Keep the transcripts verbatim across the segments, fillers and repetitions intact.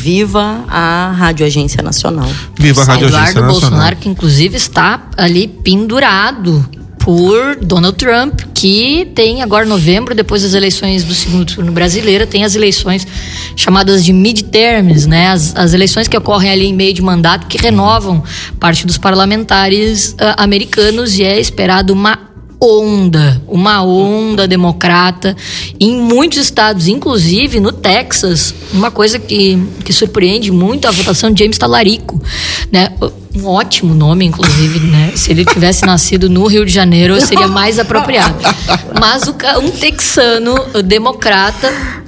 viva a Rádio Agência Nacional. Viva a Rádio Agência Eduardo Nacional. Bolsonaro, que inclusive está ali pendurado por Donald Trump, que tem agora em novembro, depois das eleições do segundo turno brasileira, tem as eleições chamadas de midterms, né? As, as eleições que ocorrem ali em meio de mandato, que renovam parte dos parlamentares uh, americanos, e é esperado uma onda, uma onda democrata em muitos estados, inclusive no Texas, uma coisa que, que surpreende muito a votação de James Talarico, né? Um ótimo nome, inclusive, né? Se ele tivesse nascido no Rio de Janeiro, seria mais apropriado. Mas o, um texano democrata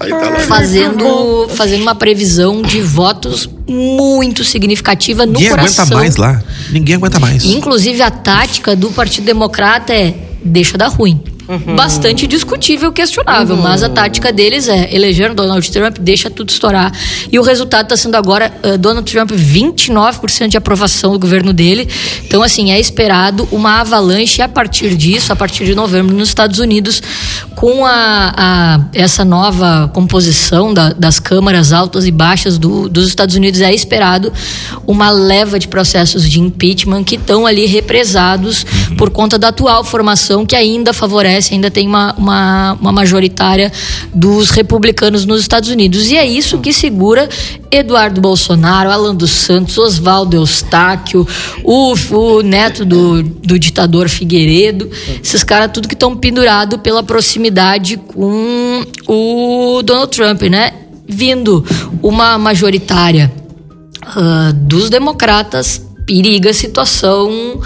fazendo, fazendo uma previsão de votos muito significativa no Ninguém coração. aguenta mais lá. Ninguém aguenta mais. Inclusive, a tática do Partido Democrata é: deixa dar ruim. Uhum. Bastante discutível, questionável, uhum. mas a tática deles é eleger Donald Trump, deixa tudo estourar. E o resultado está sendo agora uh, Donald Trump, vinte e nove por cento de aprovação do governo dele. Então, assim, é esperado uma avalanche a partir disso, a partir de novembro, nos Estados Unidos, com a, a, essa nova composição da, das câmaras altas e baixas do, dos Estados Unidos. É esperado uma leva de processos de impeachment que estão ali represados uhum. por conta da atual formação, que ainda favorece, ainda tem uma, uma, uma majoritária dos republicanos nos Estados Unidos. E é isso que segura Eduardo Bolsonaro, Alan dos Santos, Oswaldo Eustáquio, o, o neto do, do ditador Figueiredo, esses caras tudo que estão pendurados pela proximidade com o Donald Trump, né? Vindo uma majoritária uh, dos democratas, periga a situação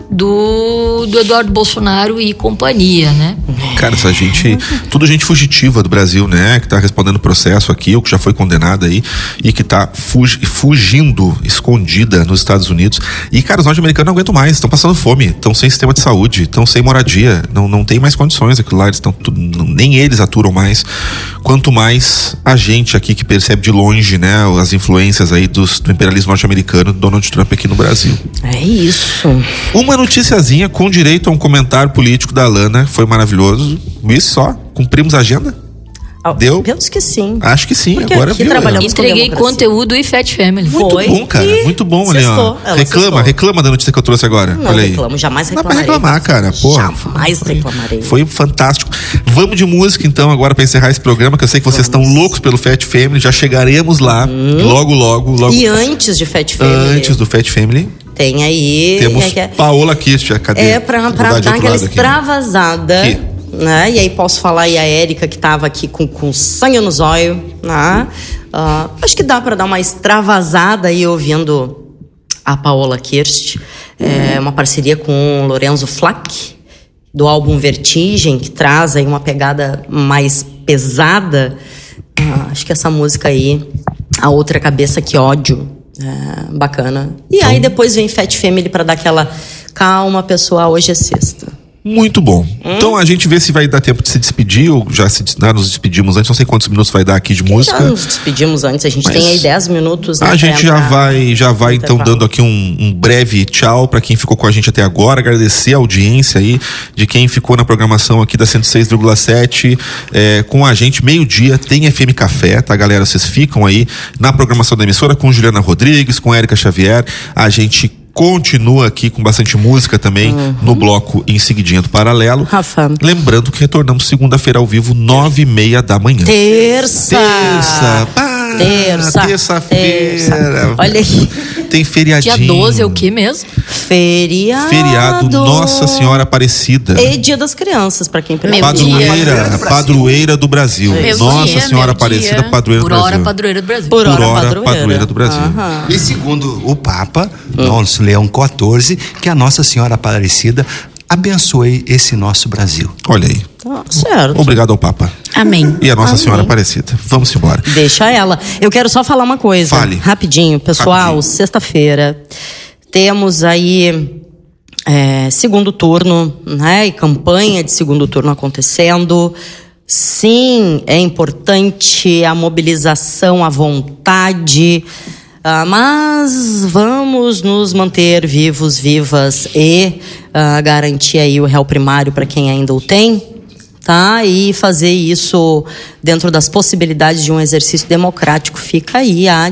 do, do Eduardo Bolsonaro e companhia, né? Cara, essa gente, tudo gente fugitiva do Brasil, né? Que tá respondendo processo aqui, ou que já foi condenada aí, e que tá fugi, fugindo, escondida nos Estados Unidos. E, cara, os norte-americanos não aguentam mais, estão passando fome, estão sem sistema de saúde, estão sem moradia, não, não tem mais condições aquilo lá, eles estão nem eles aturam mais. Quanto mais a gente aqui que percebe de longe, né, as influências aí dos, do imperialismo norte-americano, Donald Trump aqui no Brasil. É isso. Uma noticiazinha com direito a um comentário político da Alana, foi maravilhoso. Isso só, cumprimos a agenda? Deu? Penso que sim. Acho que sim, porque agora aqui viu. Trabalhamos Entreguei conteúdo e Fat Family. Muito Foi. bom, cara, E muito bom ali, ó. Ela Reclama, cestou. reclama da notícia que eu trouxe agora. Não Olha aí. reclamo, jamais Dá pra reclamarei. reclamar, cara, porra. Jamais foi, reclamarei. Foi fantástico. Vamos de música então agora pra encerrar esse programa, que eu sei que vocês Vamos. estão loucos pelo Fat Family, já chegaremos lá, hum. logo, logo, logo. E antes de Fat Family. Antes do Fat Family. Tem aí. Temos é, é, Paola Kirst, cadê? É pra, pra dar aquela extravasada. Aqui. Né? E aí posso falar aí a Érica, que tava aqui com, com sangue nos olhos, né? Uh, acho que dá para dar uma extravasada aí ouvindo a Paola Kirst. É uma parceria com o Lorenzo Flack, do álbum Vertigem, que traz aí uma pegada mais pesada. Uh, acho que essa música aí, A Outra Cabeça Que Ódio, é bacana. E então, aí depois vem Fat Family para dar aquela calma, pessoal, hoje é sexta. Muito bom. Hum? Então a gente vê se vai dar tempo de se despedir, ou já se, né, nos despedimos antes, não sei quantos minutos vai dar aqui de música. Já nos despedimos antes, a gente tem aí dez minutos. Né, a gente já vai, já vai então intervalo. dando aqui um, um breve tchau para quem ficou com a gente até agora, agradecer a audiência aí de quem ficou na programação aqui da cento e seis vírgula sete é, com a gente, meio-dia tem F M Café, tá galera? Vocês ficam aí na programação da emissora com Juliana Rodrigues, com Érica Xavier, a gente continua aqui com bastante música também uhum. no bloco em seguidinha do Paralelo. Rafa. Lembrando que retornamos segunda-feira ao vivo, nove e meia da manhã. Terça. Terça. Ah, terça. Terça-feira. Olha aí. Tem feriadinho. Dia doze é o que mesmo? Feriado. Feriado Nossa Senhora Aparecida. E Dia das Crianças, pra quem Meu Padroeira, dia. padroeira do Brasil. Meu Nossa dia, Senhora meu Aparecida, dia. padroeira do Por Brasil. hora, padroeira do Brasil. Por hora, Por hora padroeira, padroeira do Brasil. Aham. E segundo o Papa, hum. nosso Leão quatorze, que a Nossa Senhora Aparecida abençoe esse nosso Brasil. Olha aí. Tá certo. Obrigado ao Papa. Amém. E a Nossa Amém. Senhora Aparecida. Vamos embora. Deixa ela. Eu quero só falar uma coisa. Fale. Rapidinho, pessoal. Rapidinho. Sexta-feira temos aí é, segundo turno, né? E campanha de segundo turno acontecendo. Sim, é importante a mobilização, a vontade. Uh, mas vamos nos manter vivos, vivas e uh, garantir aí o réu primário para quem ainda o tem, tá? E fazer isso dentro das possibilidades de um exercício democrático. Fica aí a